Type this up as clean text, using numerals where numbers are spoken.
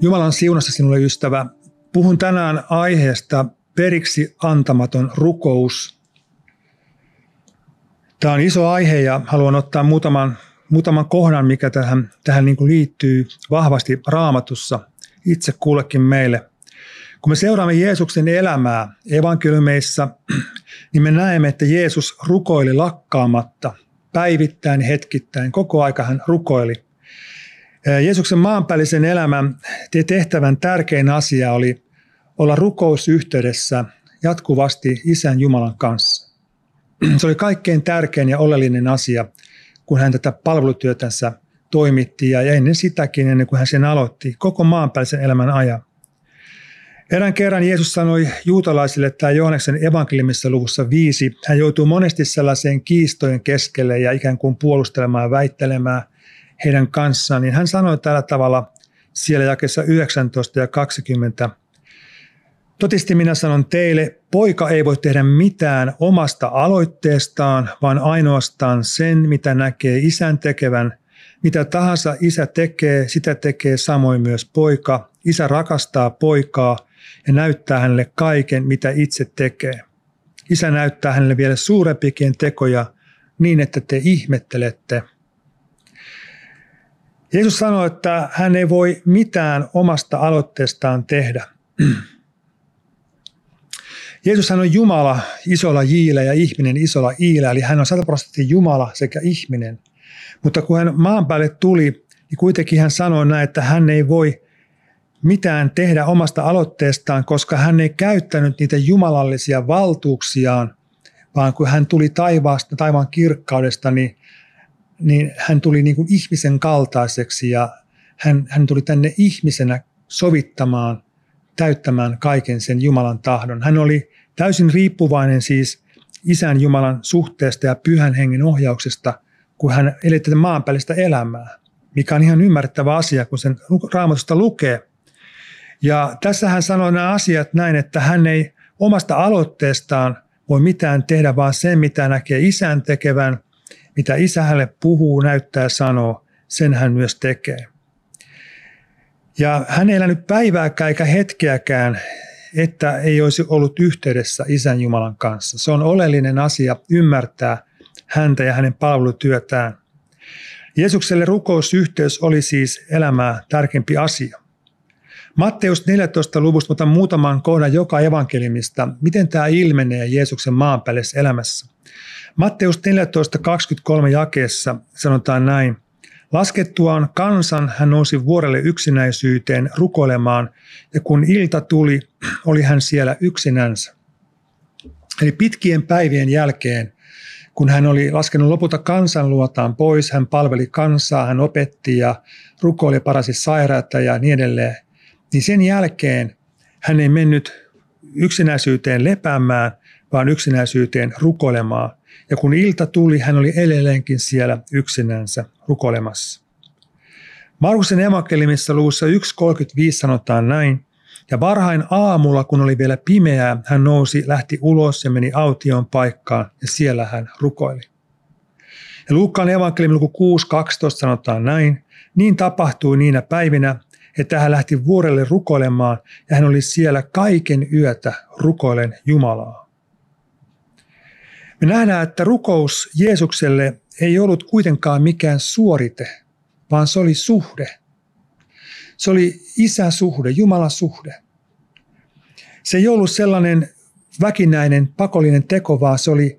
Jumalan siunassa sinulle, ystävä. Puhun tänään aiheesta periksi antamaton rukous. Tämä on iso aihe ja haluan ottaa muutaman kohdan, mikä tähän niin kuin liittyy vahvasti Raamatussa itse kullekin meille. Kun me seuraamme Jeesuksen elämää evankeliumeissa, niin me näemme, että Jeesus rukoili lakkaamatta, päivittäin, hetkittäin, koko aika hän rukoili. Jeesuksen maanpäällisen elämän tehtävän tärkein asia oli olla rukousyhteydessä jatkuvasti Isän Jumalan kanssa. Se oli kaikkein tärkein ja oleellinen asia, kun hän tätä palvelutyötänsä toimitti ja ennen sitäkin, ennen kuin hän sen aloitti, koko maanpäällisen elämän ajan. Erään kerran Jeesus sanoi juutalaisille, että Johanneksen evankeliumissa luvussa 5, hän joutuu monesti sellaiseen kiistojen keskelle ja ikään kuin puolustelemaan ja väittelemään heidän kanssaan, niin hän sanoi tällä tavalla siellä jakeessa 19 ja 20. Totisesti minä sanon teille, poika ei voi tehdä mitään omasta aloitteestaan, vaan ainoastaan sen, mitä näkee isän tekevän. Mitä tahansa isä tekee, sitä tekee samoin myös poika. Isä rakastaa poikaa ja näyttää hänelle kaiken, mitä itse tekee. Isä näyttää hänelle vielä suurempikin tekoja niin, että te ihmettelette. Jeesus sanoi, että hän ei voi mitään omasta aloitteestaan tehdä. Jeesus on Jumala isolla J:llä ja ihminen isolla I:llä, eli hän on 100% Jumala sekä ihminen. Mutta kun hän maan päälle tuli, niin kuitenkin hän sanoi näin, että hän ei voi mitään tehdä omasta aloitteestaan, koska hän ei käyttänyt niitä jumalallisia valtuuksiaan, vaan kun hän tuli taivaan kirkkaudesta, niin hän tuli niin kuin ihmisen kaltaiseksi ja hän tuli tänne ihmisenä sovittamaan, täyttämään kaiken sen Jumalan tahdon. Hän oli täysin riippuvainen siis Isän Jumalan suhteesta ja Pyhän Hengen ohjauksesta, kun hän eli tätä maanpäällistä elämää, mikä on ihan ymmärrettävä asia, kun sen Raamatusta lukee. Ja tässä hän sanoi nämä asiat näin, että hän ei omasta aloitteestaan voi mitään tehdä, vaan sen, mitä näkee Isän tekevän, mitä Isä hänelle puhuu, näyttää ja sanoo, sen hän myös tekee. Ja hän ei elänyt päivääkään eikä hetkeäkään, että ei olisi ollut yhteydessä Isän Jumalan kanssa. Se on oleellinen asia ymmärtää häntä ja hänen palvelutyötään. Jeesukselle rukousyhteys oli siis elämää tärkeämpi asia. Matteus 14 luvusta otan muutaman kohdan joka evankeliumista, miten tämä ilmenee Jeesuksen maanpäällisessä elämässä. Matteus 14.23 jakeessa sanotaan näin. Laskettuaan kansan hän nousi vuorelle yksinäisyyteen rukoilemaan, ja kun ilta tuli, oli hän siellä yksinänsä. Eli pitkien päivien jälkeen, kun hän oli laskenut lopulta kansan luotaan pois, hän palveli kansaa, hän opetti ja rukoili, parasi sairaita ja niin edelleen, niin sen jälkeen hän ei mennyt yksinäisyyteen lepäämään, vaan yksinäisyyteen rukoilemaan. Ja kun ilta tuli, hän oli edelleenkin siellä yksinänsä rukoilemassa. Markuksen evankeliumissa luvussa 1.35 sanotaan näin. Ja varhain aamulla, kun oli vielä pimeää, hän nousi, lähti ulos ja meni autioon paikkaan ja siellä hän rukoili. Ja Luukkaan evankeliumin luku 6.12 sanotaan näin. Niin tapahtui niinä päivinä, että hän lähti vuorelle rukoilemaan ja hän oli siellä kaiken yötä rukoilen Jumalaa. Me nähdään, että rukous Jeesukselle ei ollut kuitenkaan mikään suorite, vaan se oli suhde. Se oli isäsuhde, Jumalasuhde. Se ei ollut sellainen väkinäinen, pakollinen teko, vaan se oli